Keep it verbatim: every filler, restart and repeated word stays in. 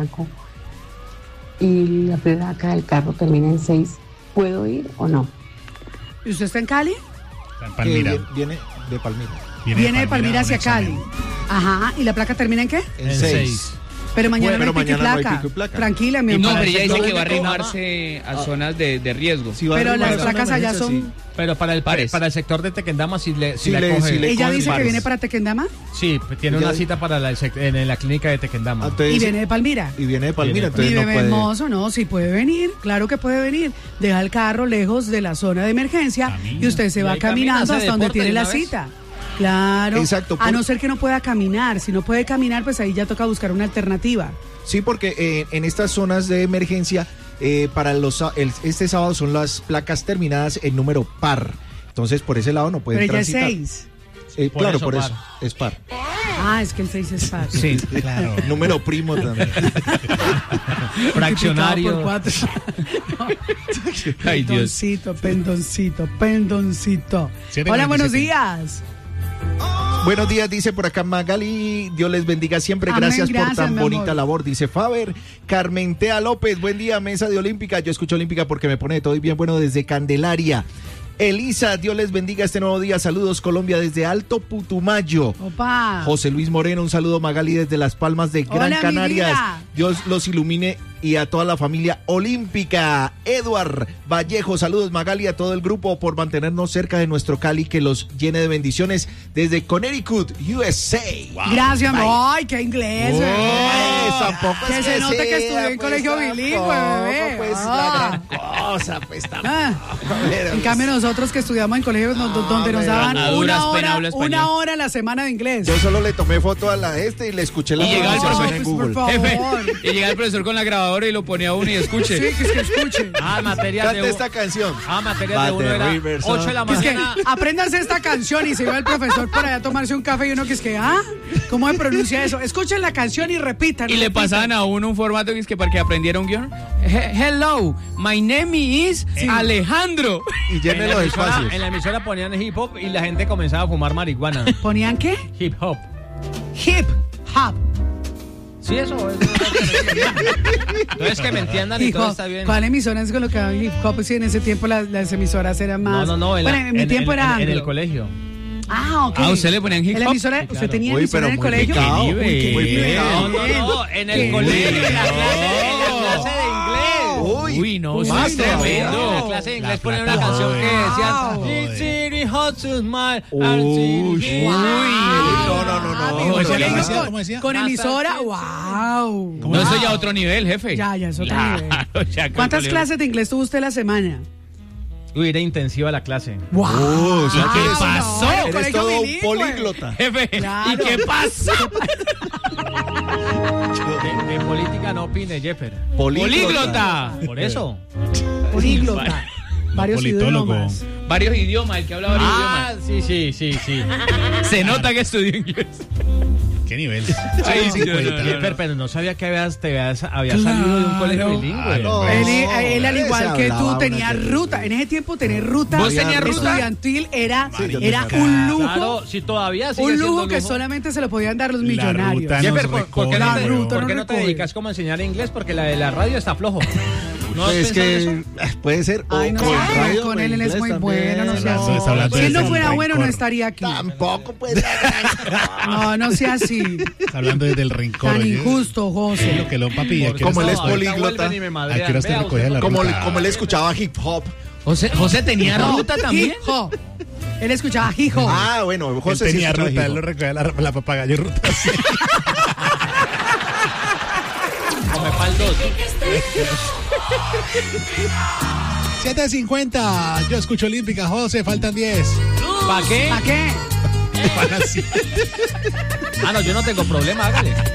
Barranco y la placa del carro termina en seis, ¿puedo ir o no? ¿Y usted está en Cali? En Palmira. Eh, viene de Palmira. Viene, viene de Palmira hacia Cali. Ajá, ¿y la placa termina en qué? En seis. Pero mañana, bueno, no, hay pero mañana placa. no hay pico y placa. Tranquila, mi amor. No, pero ella dice que va a arrimarse a zonas de, de riesgo. Sí, pero las placas allá son... Sí. Pero para el, para, para el sector de Tequendama sí le, sí sí le, le coge. sí le ¿Ella coge dice bares. que viene para Tequendama? Sí, tiene una cita para la, en, en la clínica de Tequendama. Entonces, ¿Y viene de Palmira? Y viene de Palmira, viene. entonces Mi no bebé puede... hermoso, no, sí puede venir, claro que puede venir. Deja el carro lejos de la zona de emergencia Camina. y usted se Y va ahí caminando camina, hasta donde tiene la una vez. cita. Claro, Exacto, por... a no ser que no pueda caminar. Si no puede caminar, pues ahí ya toca buscar una alternativa. Sí, porque eh, en estas zonas de emergencia, eh, para los el, este sábado son las placas terminadas en número par. Entonces, por ese lado no pueden Pero ya es transitar. seis. Eh, Por claro, eso por par. eso, es par. Ah, es que el seis es par. Sí, claro. Número primo también. Fraccionario. Multiplicado por cuatro. Ay, Dios. Pendoncito, pendoncito, pendoncito. Siete Hola, buenos veintisiete. días. Buenos días, dice por acá Magali. Dios les bendiga siempre. Amén, Gracias, gracias, por tan mi bonita amor. labor, dice Faber. Carmentea López, buen día, mesa de Olímpica. Yo escucho Olímpica porque me pone de todo y bien bueno desde Candelaria. Elisa, Dios les bendiga este nuevo día. Saludos, Colombia, desde Alto Putumayo. Opa. José Luis Moreno, un saludo, Magali, desde Las Palmas de Gran Hola, mi Canarias. vida. Dios los ilumine y a toda la familia olímpica. Eduard Vallejo, saludos, Magali, a todo el grupo por mantenernos cerca de nuestro Cali, que los llene de bendiciones desde Connecticut, U S A. Wow. Gracias, Bye. ay, qué inglés, Oh, bebé. tampoco Que es se note que sea, estudió en pues, colegio tampoco, bilingüe, bebé. Pues Ah. la gran cosa, pues tampoco. Ah. Pero, En cambio, nosotros que estudiamos en colegios no- donde nos daban a duras una penas hora, habla español. una hora a la semana de inglés. yo solo le tomé foto a la este y le escuché la Y llega el pronunciación profesor, en pues, Google. por Jefe, favor. y llega el profesor con la grabadora y lo ponía a uno y escuche. Sí, que es que escuche. Ah, materias Cante de esta canción. Ah, materias But de uno the era rivers ocho de la Que es que mañana. apréndanse esta canción y se va el profesor por allá a tomarse un café y uno que es que, ah, ¿cómo se pronuncia eso? Escuchen la canción y repitan. Y le repitan. pasaban a uno un formato que es que para que aprendiera un guión. He- Hello, my name is Alejandro. Y En llene la, los emisora, espacios. en la emisora ponían hip hop y la gente comenzaba a fumar marihuana. ¿Ponían qué? Hip hop. Hip hop. Sí, eso. eso Entonces que me entiendan y Hip todo hop. está bien. ¿Cuál emisora es colocaban hip hop? Sí, en ese tiempo las, las emisoras eran No, más. no, no. En, bueno, la- en mi en- tiempo en- era en, en el anglo. colegio. Ah, ok. Ah, ¿usted le ponían hip ¿En la hop? emisora? Sí, ¿Usted claro. tenía Uy, emisora pero en el muy colegio? picado, Uy, qué muy bien. picado. No, no, no. En el ¿Qué? colegio. En la clase, en la clase de inglés. Uy, Uy, no, Uy, eso más es todavía. tremendo. En la clase de inglés La ponían una plata canción que joven. decía It's really hot to smile. Uy, and uy. see- Wow. No, no, no, no. Ah, no, mi ¿Cómo colegio decía? con- ¿Cómo decía? Con emisora, wow. No, eso ya otro nivel, jefe. Ya, ya es otro Claro, nivel. ya con ¿Cuántas colegio. clases de inglés tuvo usted la semana? Uy, era intensiva la clase. Wow. Uh, o sea, ¿Y que qué eres- pasó? Eres Colegio todo un bilingüe. políglota. Jefe, Claro. ¿y qué pasó? De, de política no opine, Jeffer. Políglota. Por eso. Políglota. Varios politólogo. idiomas. Varios idiomas, el que habla varios Ah, sí, sí, sí, sí. idiomas. Se nota que estudió inglés. ¿Qué nivel? Ay, Sí, no, no, cincuenta. no. Jeffer, pero no sabía que habías, te habías, habías Claro. salido de un colegio bilingüe. Ah, no. Él, él, al ese igual que hablaba tú, una tenía que- ruta. En ese tiempo, tener ruta ¿Vos tenías ruta? estudiantil era, Sí, yo era tenía un lujo. Claro, si todavía sigue Un siendo lujo que lujo. solamente se lo podían dar los La millonarios. ruta Jeffer, nos ¿por, por qué recoge, no te, huevón. por qué no te recoge. dedicas como a enseñar inglés? Porque la de la radio está flojo. ¿No has Pues es pensado que eso? eh, puede ser. o Ay, no con sé, radio, con o él, él es inglés muy también. bueno, no sea No, así. está hablando Si él no desde el fuera bueno, no rencor. estaría aquí. Tampoco puede ser. No, no sea así. Está hablando desde el rencor. Tan oye. injusto, José. Lo que lo papi. ¿A qué Como hora él está- es ahorita políglota. vuelven y me ¿A madrean. qué hora usted Vea, recoge usted la Como, ruta? como él escuchaba hip hop. José, José tenía ruta también. Hip hop. Él escuchaba hip hop. Ah, bueno, Él José sí tenía escuchaba ruta, hip él lo hop. recogía la, la papagayo ruta. Sí. Come pal dos. siete cincuenta. Yo escucho Olímpica, José. Faltan diez. ¿Para qué? ¿Para qué? Para siete. Ah, no, yo no tengo problema, hágale.